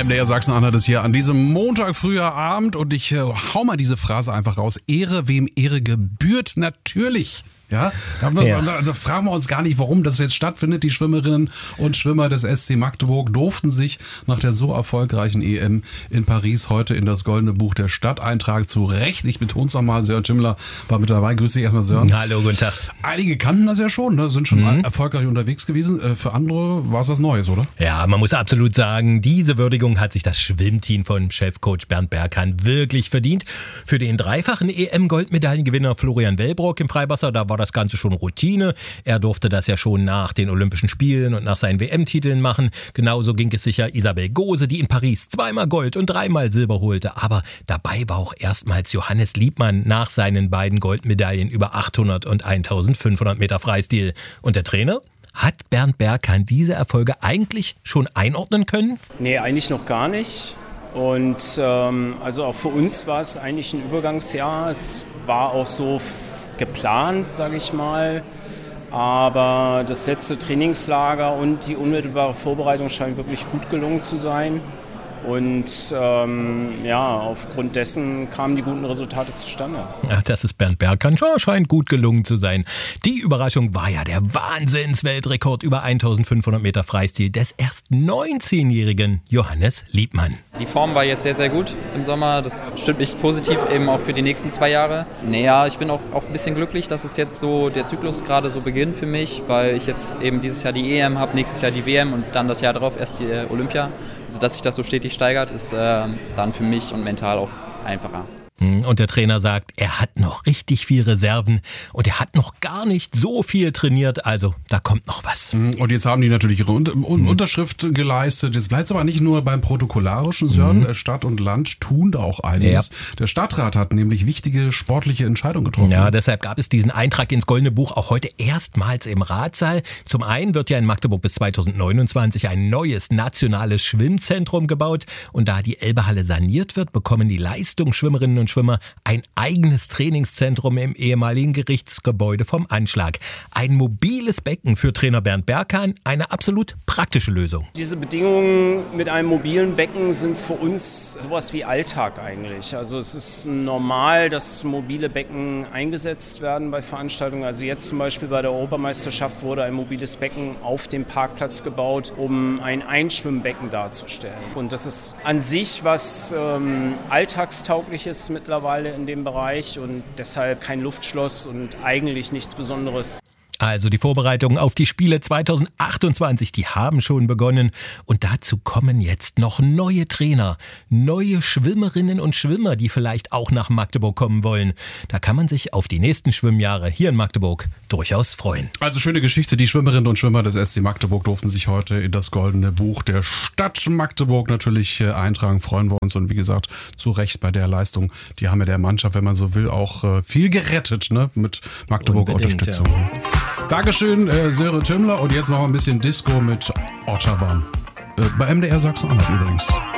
MDR Sachsen-Anhalt ist hier an diesem Montag früher Abend und ich hau mal diese Phrase einfach raus. Ehre, wem Ehre gebührt, natürlich. Ja, da fragen wir uns gar nicht, warum das jetzt stattfindet. Die Schwimmerinnen und Schwimmer des SC Magdeburg durften sich nach der so erfolgreichen EM in Paris heute in das Goldene Buch der Stadt eintragen. Zu Recht, ich betone es nochmal, Sören Tümmler war mit dabei. Grüß dich erstmal, Sören. Hallo, guten Tag. Einige kannten das ja schon, ne? Sind schon erfolgreich unterwegs gewesen. Für andere war es was Neues, oder? Ja, man muss absolut sagen, diese Würdigung hat sich das Schwimmteam von Chefcoach Bernd Berghahn wirklich verdient. Für den dreifachen EM-Goldmedaillengewinner Florian Wellbrock im Freiwasser, da war das Ganze schon Routine. Er durfte das ja schon nach den Olympischen Spielen und nach seinen WM-Titeln machen. Genauso ging es sicher Isabel Gose, die in Paris 2-mal Gold und 3-mal Silber holte. Aber dabei war auch erstmals Johannes Liebmann nach seinen beiden Goldmedaillen über 800 und 1500 Meter Freistil. Und der Trainer? Hat Bernd Berghahn diese Erfolge eigentlich schon einordnen können? Nee, eigentlich noch gar nicht. Und also auch für uns war es eigentlich ein Übergangsjahr. Es war auch so geplant, sage ich mal. Aber das letzte Trainingslager und die unmittelbare Vorbereitung scheint wirklich gut gelungen zu sein. Und aufgrund dessen kamen die guten Resultate zustande. Ach, das ist Bernd Berghahn, scheint gut gelungen zu sein. Die Überraschung war ja der Wahnsinns-Weltrekord über 1500 Meter Freistil des erst 19-jährigen Johannes Liebmann. Die Form war jetzt sehr, sehr gut im Sommer. Das stimmt mich positiv eben auch für die nächsten 2 Jahre. Naja, ich bin auch ein bisschen glücklich, dass es jetzt so der Zyklus gerade so beginnt für mich, weil ich jetzt eben dieses Jahr die EM habe, nächstes Jahr die WM und dann das Jahr darauf erst die Olympia. Also dass sich das so stetig steigert, ist dann für mich und mental auch einfacher. Und der Trainer sagt, er hat noch richtig viel Reserven und er hat noch gar nicht so viel trainiert, also da kommt noch was. Und jetzt haben die natürlich ihre Unterschrift geleistet. Jetzt bleibt es aber nicht nur beim Protokollarischen, Sören. Stadt und Land tun da auch einiges. Ja. Der Stadtrat hat nämlich wichtige sportliche Entscheidungen getroffen. Ja, deshalb gab es diesen Eintrag ins Goldene Buch auch heute erstmals im Ratssaal. Zum einen wird ja in Magdeburg bis 2029 ein neues nationales Schwimmzentrum gebaut und da die Elbehalle saniert wird, bekommen die Leistungsschwimmerinnen und Schwimmer ein eigenes Trainingszentrum im ehemaligen Gerichtsgebäude vom Anschlag. Ein mobiles Becken für Trainer Bernd Berghahn, eine absolut praktische Lösung. Diese Bedingungen mit einem mobilen Becken sind für uns sowas wie Alltag eigentlich. Also es ist normal, dass mobile Becken eingesetzt werden bei Veranstaltungen. Also jetzt zum Beispiel bei der Europameisterschaft wurde ein mobiles Becken auf dem Parkplatz gebaut, um ein Einschwimmbecken darzustellen. Und das ist an sich was Alltagstaugliches mittlerweile in dem Bereich und deshalb kein Luftschloss und eigentlich nichts Besonderes. Also die Vorbereitungen auf die Spiele 2028, die haben schon begonnen und dazu kommen jetzt noch neue Trainer, neue Schwimmerinnen und Schwimmer, die vielleicht auch nach Magdeburg kommen wollen. Da kann man sich auf die nächsten Schwimmjahre hier in Magdeburg durchaus freuen. Also schöne Geschichte, die Schwimmerinnen und Schwimmer des SC Magdeburg durften sich heute in das Goldene Buch der Stadt Magdeburg natürlich eintragen, freuen wir uns und wie gesagt, zu Recht bei der Leistung, die haben ja der Mannschaft, wenn man so will, auch viel gerettet, ne, mit Magdeburger Unterstützung. Ja. Dankeschön, Sören Tümmler. Und jetzt noch ein bisschen Disco mit Ottawa. Bei MDR Sachsen-Anhalt übrigens.